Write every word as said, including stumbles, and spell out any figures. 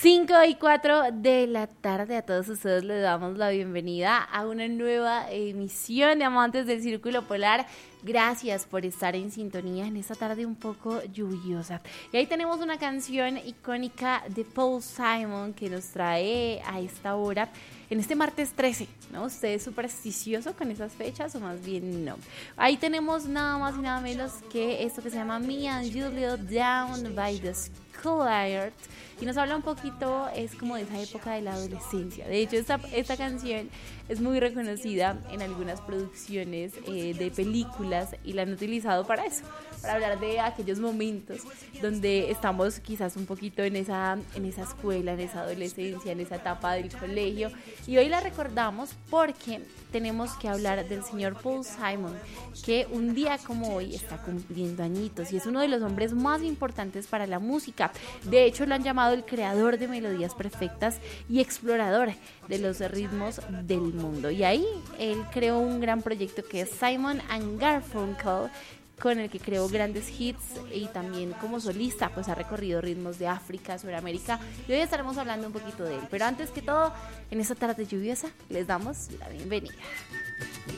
cinco y cuatro de la tarde, a todos ustedes les damos la bienvenida a una nueva emisión de Amantes del Círculo Polar. Gracias por estar en sintonía en esta tarde un poco lluviosa. Y ahí tenemos una canción icónica de Paul Simon que nos trae a esta hora, en este martes trece, ¿no? ¿Usted es supersticioso con esas fechas o más bien no? Ahí tenemos nada más y nada menos que esto que se llama Me and Julio Down by the Schoolyard. Y nos habla un poquito, es como de esa época de la adolescencia. De hecho, esta, esta canción es muy reconocida en algunas producciones eh, de películas y la han utilizado para eso, para hablar de aquellos momentos donde estamos quizás un poquito en esa, en esa escuela, en esa adolescencia, en esa etapa del colegio. Y hoy la recordamos porque tenemos que hablar del señor Paul Simon, que un día como hoy está cumpliendo añitos y es uno de los hombres más importantes para la música. De hecho, lo han llamado el creador de melodías perfectas y explorador de los ritmos del mundo. Y ahí él creó un gran proyecto que es Simon and Garfunkel, con el que creó grandes hits y también como solista pues ha recorrido ritmos de África, Sudamérica, y hoy estaremos hablando un poquito de él. Pero antes que todo, en esta tarde lluviosa les damos la bienvenida.